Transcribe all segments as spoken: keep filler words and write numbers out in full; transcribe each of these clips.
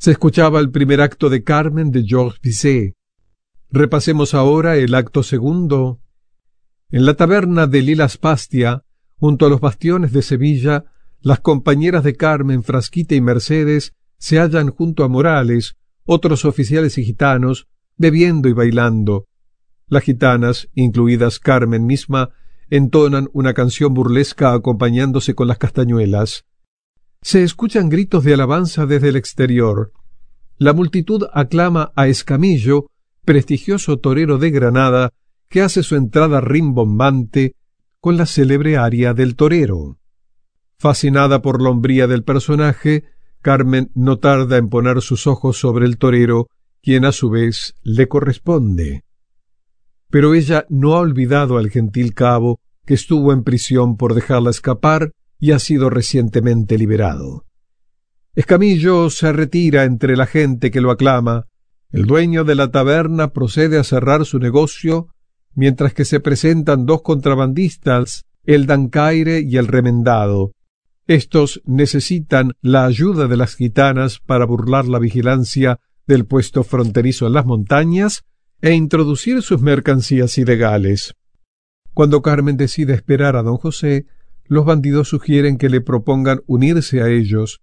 Se escuchaba el primer acto de Carmen de Georges Bizet. Repasemos ahora el acto segundo. En la taberna de Lilas Pastia, junto a los bastiones de Sevilla, las compañeras de Carmen, Frasquita y Mercedes se hallan junto a Morales, otros oficiales y gitanos, bebiendo y bailando. Las gitanas, incluidas Carmen misma, entonan una canción burlesca acompañándose con las castañuelas. Se escuchan gritos de alabanza desde el exterior. La multitud aclama a Escamillo, prestigioso torero de Granada, que hace su entrada rimbombante con la célebre aria del torero. Fascinada por la hombría del personaje, Carmen no tarda en poner sus ojos sobre el torero, quien a su vez le corresponde. Pero ella no ha olvidado al gentil cabo, que estuvo en prisión por dejarla escapar y ha sido recientemente liberado. Escamillo se retira entre la gente que lo aclama. El dueño de la taberna procede a cerrar su negocio, mientras que se presentan dos contrabandistas, el Dancaire y el Remendado. Estos necesitan la ayuda de las gitanas para burlar la vigilancia del puesto fronterizo en las montañas e introducir sus mercancías ilegales. Cuando Carmen decide esperar a don José, los bandidos sugieren que le propongan unirse a ellos.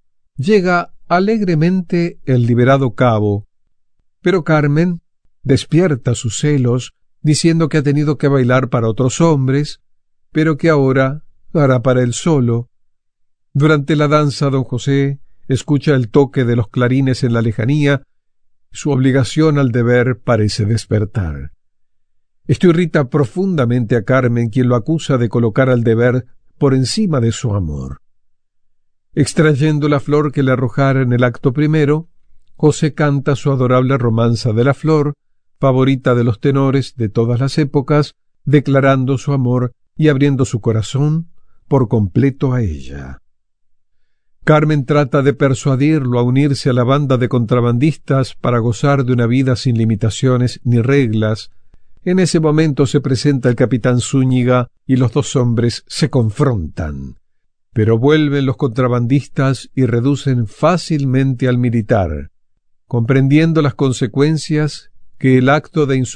Llega alegremente el liberado cabo, pero Carmen despierta sus celos diciendo que ha tenido que bailar para otros hombres, pero que ahora hará para él solo. Durante la danza don José escucha el toque de los clarines en la lejanía. Su obligación al deber parece despertar. Esto irrita profundamente a Carmen, quien lo acusa de colocar al deber por encima de su amor. Extrayendo la flor que le arrojara en el acto primero, José canta su adorable romanza de la flor, favorita de los tenores de todas las épocas, declarando su amor y abriendo su corazón por completo a ella. Carmen trata de persuadirlo a unirse a la banda de contrabandistas para gozar de una vida sin limitaciones ni reglas. En ese momento se presenta el capitán Zúñiga y los dos hombres se confrontan. Pero vuelven los contrabandistas y reducen fácilmente al militar, comprendiendo las consecuencias que el acto de